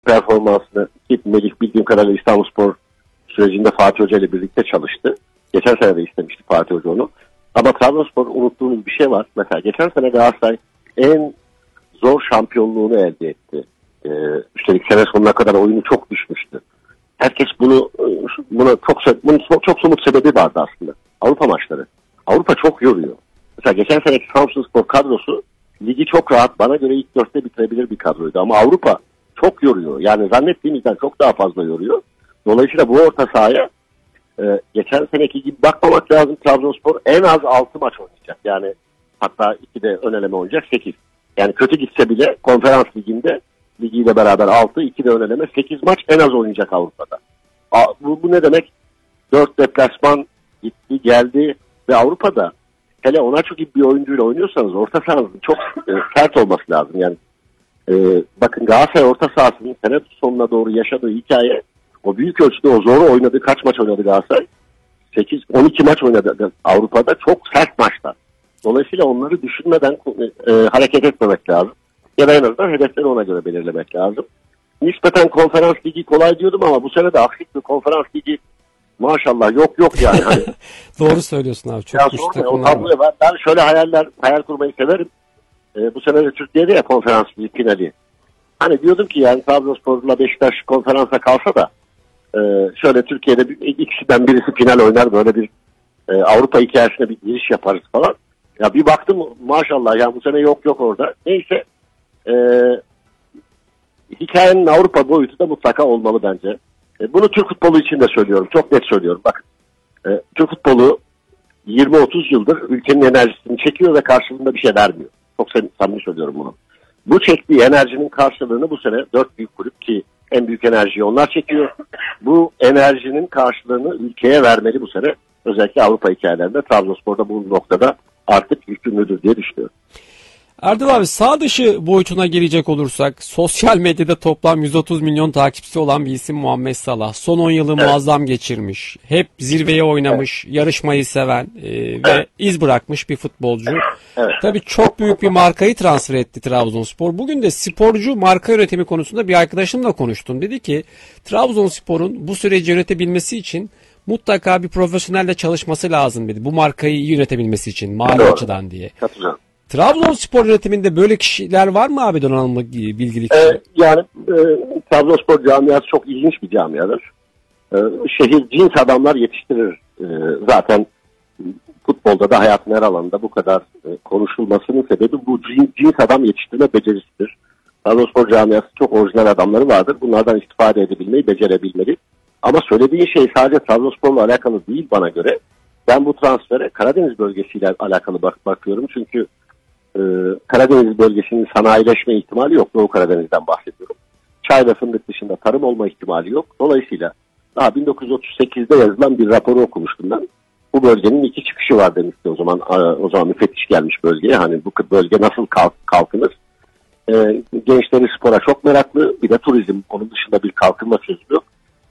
performansını ki Melih bildiğim kadarıyla İstanbulspor sürecinde Fatih Hoca ile birlikte çalıştı. Geçen sene de istemişti Fatih Hoca onu. Ama Trabzonspor unuttuğumuz bir şey var. Mesela geçen sene Galatasaray en zor şampiyonluğunu elde etti. Üstelik sene sonuna kadar oyunu çok düşmüştü. Herkes bunun çok somut sebebi vardı aslında. Avrupa maçları. Avrupa çok yoruyor. Mesela geçen seneki Samsunspor kadrosu ligi çok rahat, bana göre ilk 4'te bitirebilir bir kadroydu. Ama Avrupa çok yoruyor. Yani zannettiğimizden çok daha fazla yoruyor. Dolayısıyla bu orta sahaya geçen seneki gibi bakmamak lazım. Trabzonspor en az 6 maç oynayacak. Yani hatta 2'de ön eleme oynayacak, 8. Yani kötü gitse bile konferans ligiyle beraber 6, 2'de ön eleme 8 maç en az oynayacak Avrupa'da. Bu ne demek? 4 deplasman gitti geldi ve Avrupa'da hele Onaçu gibi bir oyuncuyla oynuyorsanız orta sahanızın çok sert olması lazım. Yani bakın Galatasaray orta sahasının sene sonuna doğru yaşadığı hikaye, o büyük ölçüde o zoru oynadığı, kaç maç oynadı Galatasaray? 12 maç oynadı Avrupa'da, çok sert maçlar. Dolayısıyla onları düşünmeden hareket etmemek lazım. Ya da en azından hedefleri ona göre belirlemek lazım. Nispeten konferans ligi kolay diyordum ama bu sene de aksik bir konferans ligi maşallah yok yani. Hani, doğru söylüyorsun abi. Çok güçlü takımlar var. Ben şöyle hayal kurmayı severim. Bu sene de Türkiye'de ya konferans ligi finali. Hani diyordum ki yani Trabzonspor'la Beşiktaş konferansa kalsa da şöyle Türkiye'de ikisinden birisi final oynar, böyle bir Avrupa hikayesine bir giriş yaparız falan. Ya bir baktım maşallah yani bu sene yok orada. Neyse hikayenin Avrupa boyutu da mutlaka olmalı bence. Bunu Türk futbolu için de söylüyorum. Çok net söylüyorum. Bakın Türk futbolu 20-30 yıldır ülkenin enerjisini çekiyor ve karşılığında bir şey vermiyor. Çok samimi söylüyorum bunu. Bu çektiği enerjinin karşılığını bu sene 4 büyük kulüp, ki en büyük enerjiyi onlar çekiyor. Bu enerjinin karşılığını ülkeye vermeli bu sene. Özellikle Avrupa hikayelerinde Trabzonspor'da bu noktada artık yükümlüdür diye düşünüyorum. Erdal abi, sağ dışı boyutuna gelecek olursak, sosyal medyada toplam 130 milyon takipçisi olan bir isim Muhammed Salah. Son 10 yılı muazzam geçirmiş. Hep zirveye oynamış, yarışmayı seven ve iz bırakmış bir futbolcu. Tabii çok büyük bir markayı transfer etti Trabzonspor. Bugün de sporcu marka yönetimi konusunda bir arkadaşımla konuştum. Dedi ki Trabzonspor'un bu süreci yönetebilmesi için mutlaka bir profesyonelle çalışması lazım dedi. Bu markayı iyi yönetebilmesi için, mali açıdan diye. Katılıyorum. Trabzonspor yönetiminde böyle kişiler var mı abi, donanımlı bilgili kişi? Yani Trabzonspor camiası çok ilginç bir camiadır. Şehir cins adamlar yetiştirir. Zaten futbolda da hayatın her alanında bu kadar konuşulmasının sebebi bu cins adam yetiştirme becerisidir. Trabzonspor camiası çok orijinal adamları vardır. Bunlardan istifade edebilmeyi becerebilmeli. Ama söylediğin şey sadece Trabzonspor'la alakalı değil bana göre. Ben bu transfere Karadeniz bölgesiyle alakalı bakıyorum. Çünkü Karadeniz bölgesinin sanayileşme ihtimali yok. Doğu Karadeniz'den bahsediyorum. Çay ve fındık dışında tarım olma ihtimali yok. Dolayısıyla daha 1938'de yazılan bir raporu okumuştum ben. Bu bölgenin 2 çıkışı var demişti o zaman müfettiş gelmiş bölgeye. Hani bu bölge nasıl kalkınır? Gençleri spora çok meraklı. Bir de turizm. Onun dışında bir kalkınma sözü yok.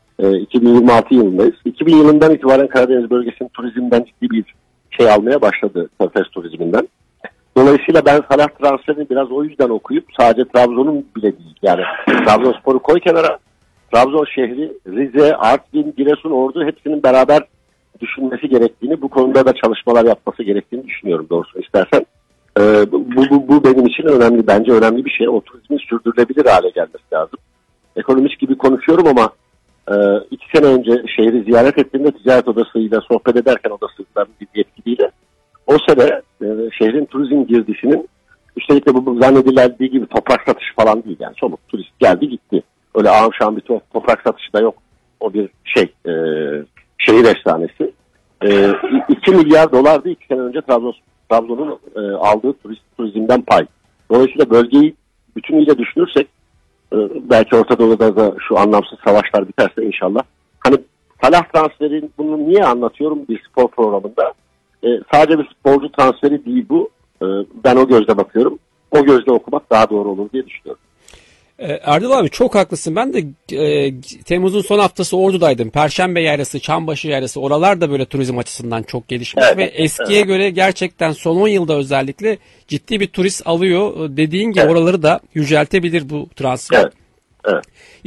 2026 yılındayız. 2000 yılından itibaren Karadeniz bölgesinin turizmden ciddi bir şey almaya başladı. Körfez turizminden. Dolayısıyla ben Salah transferini biraz o yüzden okuyup sadece Trabzon'un bile değil. Yani Trabzonspor'u koy kenara. Trabzon şehri, Rize, Artvin, Giresun, Ordu hepsinin beraber düşünmesi gerektiğini, bu konuda da çalışmalar yapması gerektiğini düşünüyorum doğrusu istersen. Bu benim için bence önemli bir şey. O turizmin sürdürülebilir hale gelmesi lazım. Ekonomist gibi konuşuyorum ama 2 sene önce şehri ziyaret ettiğimde ticaret odasıyla sohbet ederken odasından bir yetkiliyle o sene şehrin turizm girdisinin, üstelik de bu zannedildiği gibi toprak satışı falan değil, yani somut turist geldi gitti. Öyle ağam şahım bir toprak satışı da yok. O bir şehir efsanesi. 2 milyar dolardı 2 sene önce Trabzon'un aldığı turizmden pay. Dolayısıyla bölgeyi bütünüyle düşünürsek belki Orta Doğu'da da şu anlamsız savaşlar biterse inşallah. Hani Salah transferi, bunu niye anlatıyorum bir spor programında? Sadece bir sporcu transferi değil bu. Ben o gözle bakıyorum. O gözle okumak daha doğru olur diye düşünüyorum. Erdal abi çok haklısın. Ben de Temmuz'un son haftası Ordu'daydım. Perşembe Yaylası, Çambaşı Yaylası, oralar da böyle turizm açısından çok gelişmiş ve eskiye göre gerçekten son 10 yılda özellikle ciddi bir turist alıyor. Dediğin gibi oraları da yüceltebilir bu transfer. Evet.